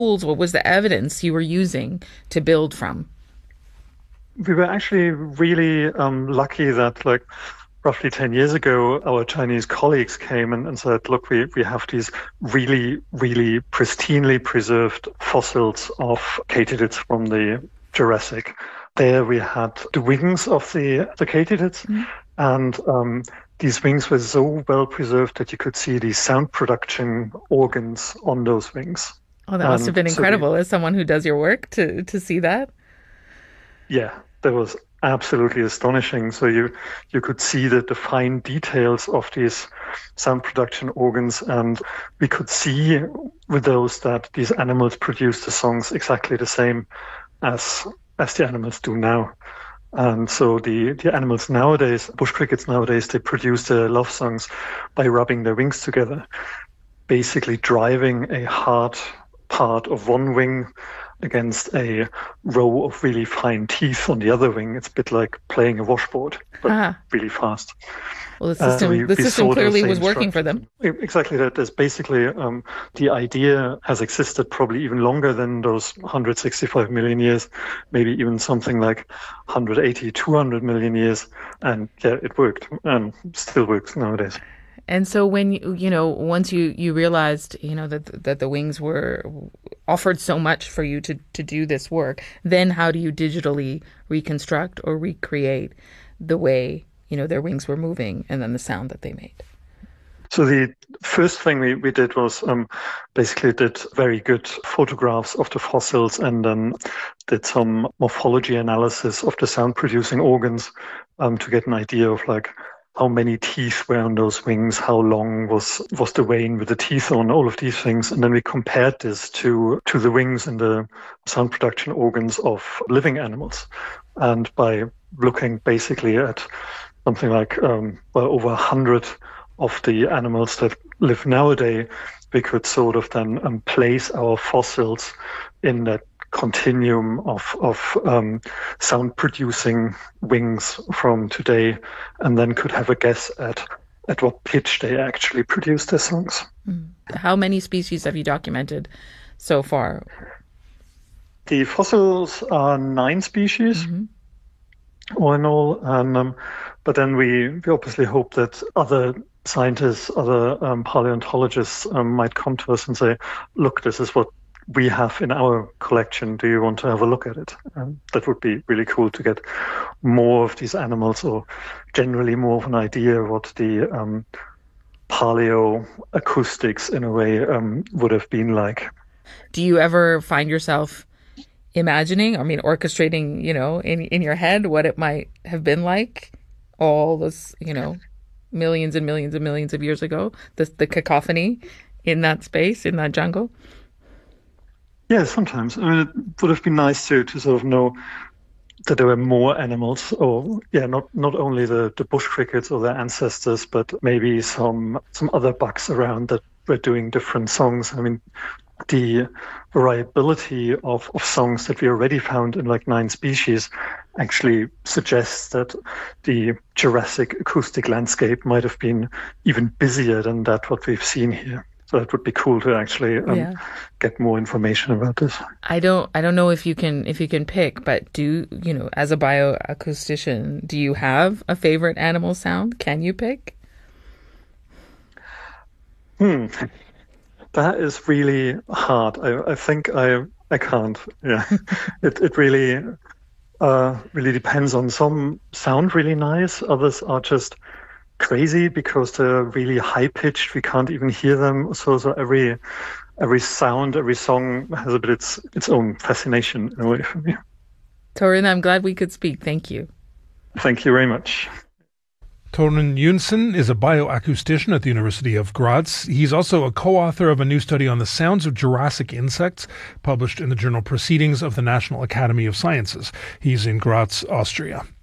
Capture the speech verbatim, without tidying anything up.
tools, what was the evidence you were using to build from? We were actually really um, lucky that, like, roughly ten years ago, our Chinese colleagues came and, and said, look, we, we have these really, really pristinely preserved fossils of katydids from the Jurassic. There we had the wings of the, the katydids, mm-hmm. and um, these wings were so well preserved that you could see the sound production organs on those wings. Oh, that must and have been incredible so we, as someone who does your work to, to see that. Yeah, that was absolutely astonishing. So you you could see the, the fine details of these sound production organs, and we could see with those that these animals produce the songs exactly the same as as the animals do now. And so the, the animals nowadays, bush crickets nowadays, they produce their love songs by rubbing their wings together, basically driving a hard part of one wing against a row of really fine teeth on the other wing. It's a bit like playing a washboard, but ah. really fast. Well, the system, uh, we, the system clearly was working for them. Exactly that. There's basically um, the idea has existed probably even longer than those one hundred sixty-five million years, maybe even something like one hundred eighty, two hundred million years. And yeah, it worked and still works nowadays. And so when, you you know, once you, you realized, you know, that that the wings were offered so much for you to, to do this work, then how do you digitally reconstruct or recreate the way, you know, their wings were moving and then the sound that they made? So the first thing we, we did was um, basically did very good photographs of the fossils and then did some morphology analysis of the sound producing organs um, to get an idea of like how many teeth were on those wings, how long was, was the vein with the teeth on, all of these things. And then we compared this to, to the wings and the sound production organs of living animals. And by looking basically at something like um, well, over one hundred of the animals that live nowadays, we could sort of then um, place our fossils in that continuum of of um, sound producing wings from today, and then could have a guess at at what pitch they actually produce their songs. How many species have you documented so far? The fossils are nine species, mm-hmm. all in all, and um, but then we, we obviously hope that other scientists, other um, paleontologists um, might come to us and say, look, this is what we have in our collection. Do you want to have a look at it? Um, that would be really cool to get more of these animals, or generally more of an idea of what the um, paleoacoustics in a way um, would have been like. Do you ever find yourself imagining, I mean, orchestrating, you know, in, in your head what it might have been like all this, you know, millions and millions and millions of years ago, the, the cacophony in that space, in that jungle? Yeah, sometimes. I mean, it would have been nice to to sort of know that there were more animals, or yeah, not not only the, the bush crickets or their ancestors, but maybe some some other bugs around that were doing different songs. I mean, the variability of, of songs that we already found in like nine species actually suggests that the Jurassic acoustic landscape might have been even busier than that what we've seen here. So it would be cool to actually um, yeah. get more information about this. I don't, I don't know if you can, if you can pick, but do you know, as a bioacoustician, do you have a favorite animal sound? Can you pick? Hmm, that is really hard. I, I think I, I can't. Yeah, it, it really, uh, really depends on. Some sound really nice. Others are just crazy because they're really high pitched. We can't even hear them. So, so every every sound, every song has a bit its its own fascination in a way for me. Torunn, I'm glad we could speak. Thank you. Thank you very much. Torunn Jønsson is a bioacoustician at the University of Graz. He's also a co-author of a new study on the sounds of Jurassic insects, published in the journal Proceedings of the National Academy of Sciences. He's in Graz, Austria.